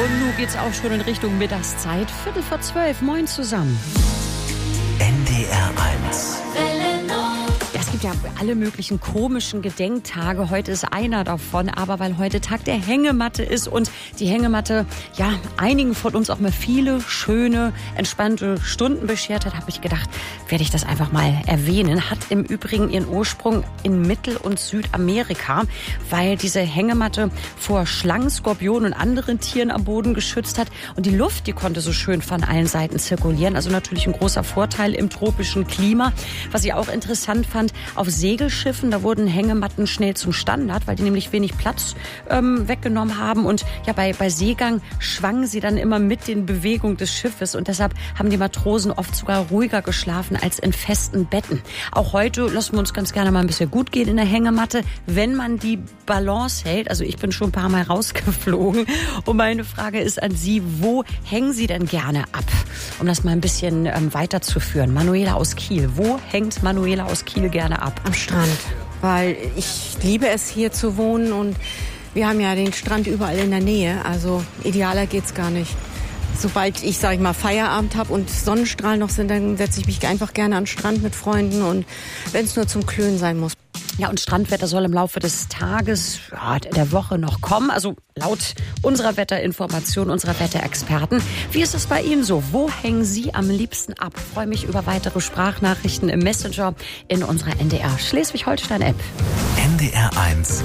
Und nun geht's auch schon in Richtung Mittagszeit. 11:45. Moin zusammen. NDR 1. Ja, es gibt ja alle möglichen komischen Gedenktage. Heute ist einer davon, aber weil heute Tag der Hängematte ist und die Hängematte ja einigen von uns auch mal viele schöne, entspannte Stunden beschert hat, habe ich gedacht, werde ich das einfach mal erwähnen. Hat im Übrigen ihren Ursprung in Mittel- und Südamerika, weil diese Hängematte vor Schlangen, Skorpionen und anderen Tieren am Boden geschützt hat. Und die Luft, die konnte so schön von allen Seiten zirkulieren. Also natürlich ein großer Vorteil im tropischen Klima. Was ich auch interessant fand, auf Segelschiffen, da wurden Hängematten schnell zum Standard, weil die nämlich wenig Platz weggenommen haben. Und ja, bei Seegang schwangen sie dann immer mit den Bewegungen des Schiffes. Und deshalb haben die Matrosen oft sogar ruhiger geschlafen als in festen Betten. Auch heute lassen wir uns ganz gerne mal ein bisschen gut gehen in der Hängematte, wenn man die Balance hält. Also ich bin schon ein paar Mal rausgeflogen. Und meine Frage ist an Sie, wo hängen Sie denn gerne ab? Um das mal ein bisschen weiterzuführen. Manuela aus Kiel. Wo hängt Manuela aus Kiel gerne ab? Am Strand, weil ich liebe es, hier zu wohnen und wir haben ja den Strand überall in der Nähe, also idealer geht's gar nicht. Sobald ich, sag ich mal, Feierabend habe und Sonnenstrahlen noch sind, dann setze ich mich einfach gerne an den Strand mit Freunden und wenn es nur zum Klönen sein muss. Ja, und Strandwetter soll im Laufe des Tages, der Woche noch kommen. Also laut unserer Wetterinformation, unserer Wetterexperten. Wie ist es bei Ihnen so? Wo hängen Sie am liebsten ab? Ich freue mich über weitere Sprachnachrichten im Messenger in unserer NDR Schleswig-Holstein-App. NDR 1